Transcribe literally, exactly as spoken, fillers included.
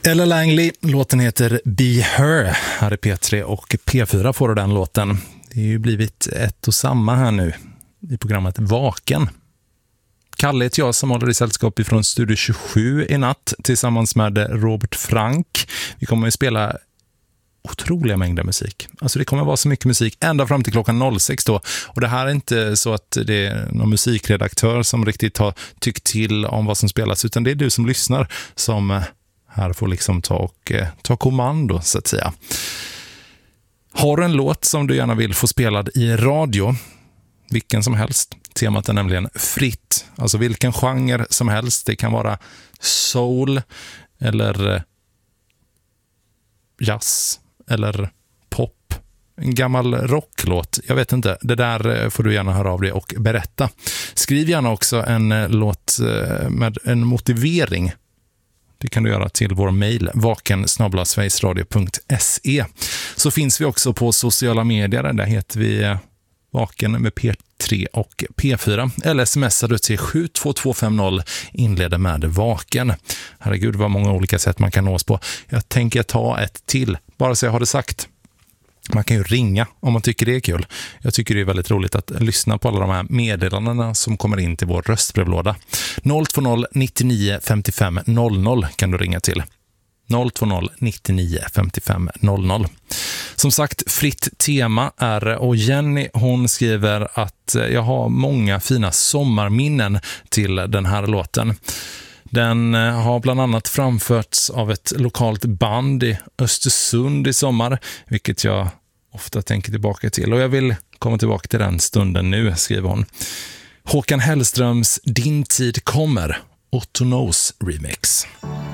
Ella Langley, låten heter Be Her, här är P tre och P fyra får du den låten. Det är ju blivit ett och samma här nu i programmet Vaken. Kalle heter jag som håller i sällskap ifrån Studio tjugosju i natt tillsammans med Robert Frank. Vi kommer att spela otroliga mängder musik. Alltså det kommer att vara så mycket musik ända fram till klockan noll sex då. Och det här är inte så att det är någon musikredaktör som riktigt har tyckt till om vad som spelas, utan det är du som lyssnar som här får liksom ta och eh, ta kommando så att säga. Har du en låt som du gärna vill få spelad i radio, vilken som helst, temat är nämligen fritt. Alltså vilken genre som helst. Det kan vara soul eller jazz eller pop. En gammal rocklåt. Jag vet inte. Det där får du gärna höra av dig och berätta. Skriv gärna också en låt med en motivering. Det kan du göra till vår mejl vaken snabel-a sverigesradio punkt se. Så finns vi också på sociala medier. Där heter vi Vaken med P tre och P fyra. Eller smsar du till sju två två fem noll, inleder med Vaken. Herregud vad många olika sätt man kan nås på. Jag tänker ta ett till, bara så jag har det sagt. Man kan ju ringa om man tycker det är kul. Jag tycker det är väldigt roligt att lyssna på alla de här meddelandena som kommer in till vår röstbrevlåda. noll två noll nittionio femtiofem noll noll kan du ringa till. noll två noll nittionio femtiofem noll noll. Som sagt, fritt tema är, och Jenny hon skriver att jag har många fina sommarminnen till den här låten. Den har bland annat framförts av ett lokalt band i Östersund i sommar, vilket jag ofta tänker tillbaka till. Och jag vill komma tillbaka till den stunden nu, skriver hon. Håkan Hellströms Din tid kommer, Otto Knows remix.